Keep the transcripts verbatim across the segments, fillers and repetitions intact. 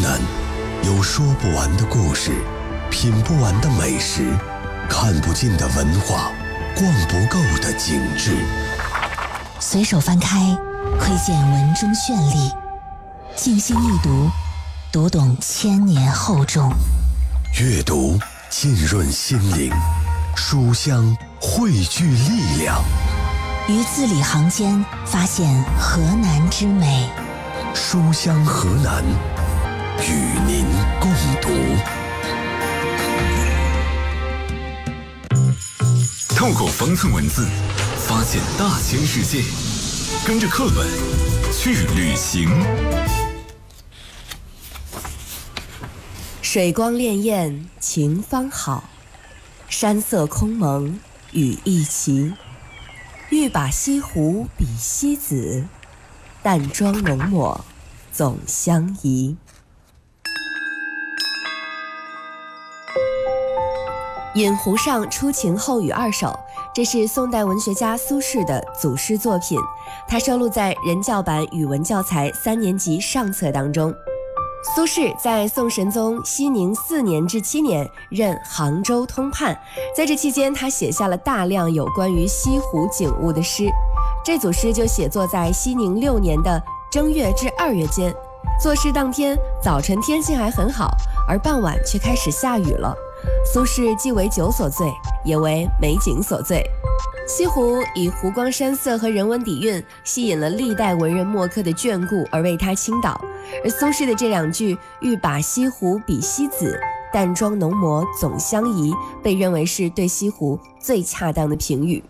南有说不完的故事，品不完的美食，看不尽的文化，逛不够的景致。 随手翻开，窥见文中绚丽；静心一读，读懂千年厚重。 阅读浸润心灵，书香汇聚力量。 于字里行间发现河南之美。 书香河南，与您共读。 透过方寸文字，发现大千世界，跟着课本去旅行。 水光潋滟晴方好，山色空蒙雨亦奇。欲把西湖比西子，淡妆浓抹总相宜。饮湖上初晴后雨二首，这是宋代文学家苏轼的祖诗作品，它收录在人教版语文教材三年级上册当中。苏轼在宋神宗熙宁四年至七年任杭州通判，在这期间他写下了大量有关于西湖景物的诗。这组诗就写作在熙宁六年的正月至二月间。作诗当天早晨天气还很好，而傍晚却开始下雨了。苏轼既为酒所醉，也为美景所醉。西湖以湖光山色和人文底蕴吸引了历代文人墨客的眷顾，而为他倾倒。而苏轼的这两句欲把西湖比西子，淡妆浓抹总相宜，被认为是对西湖最恰当的评语。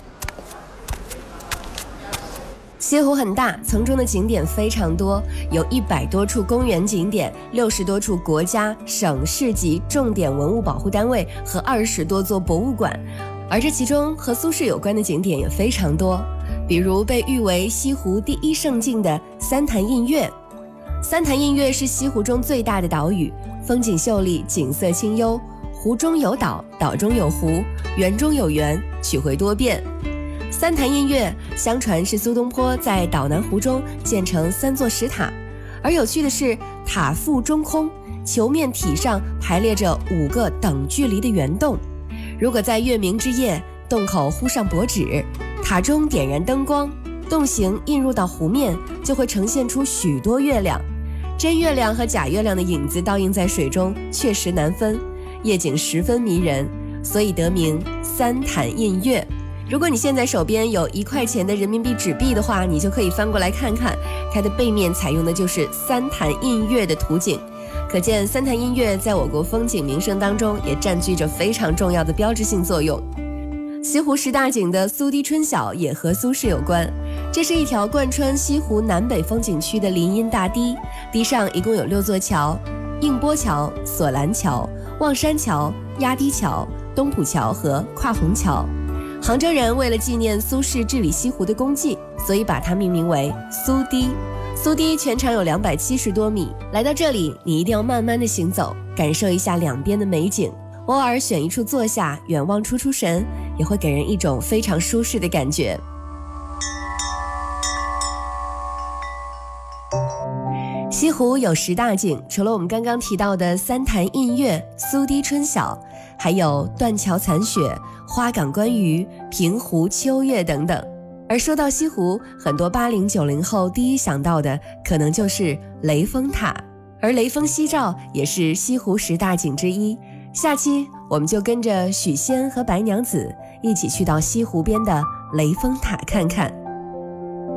西湖很大，层中的景点非常多，有一百多处公园景点，六十多处国家、省市级重点文物保护单位和二十多座博物馆。而这其中和苏轼有关的景点也非常多，比如被誉为西湖第一胜境的三潭印月。三潭印月是西湖中最大的岛屿，风景秀丽，景色清幽，湖中有岛，岛中有湖，园中有园，曲回多变。三潭印月相传是苏东坡在岛南湖中建成三座石塔，而有趣的是，塔腹中空，球面体上排列着五个等距离的圆洞。如果在月明之夜，洞口糊上薄纸，塔中点燃灯光，洞形映入到湖面，就会呈现出许多月亮。真月亮和假月亮的影子倒映在水中，确实难分，夜景十分迷人，所以得名三潭印月。如果你现在手边有一块钱的人民币纸币的话，你就可以翻过来看看，它的背面采用的就是三潭印月的图景。可见三潭印月在我国风景名胜当中也占据着非常重要的标志性作用。西湖十大景的苏堤春晓也和苏轼有关，这是一条贯穿西湖南北风景区的林荫大堤，堤上一共有六座桥：映波桥、索兰桥、望山桥、压堤桥、东浦桥和跨虹桥。杭州人为了纪念苏轼治理西湖的功绩，所以把它命名为苏堤。苏堤全长有两百七十多米，来到这里你一定要慢慢的行走，感受一下两边的美景，偶尔选一处坐下，远望出出神，也会给人一种非常舒适的感觉。西湖有十大景，除了我们刚刚提到的三潭印月、苏堤春晓，还有断桥残雪、花港观鱼、平湖秋月等等。而说到西湖，很多八零九零后第一想到的可能就是雷峰塔，而雷峰夕照也是西湖十大景之一。下期我们就跟着许仙和白娘子一起去到西湖边的雷峰塔看看。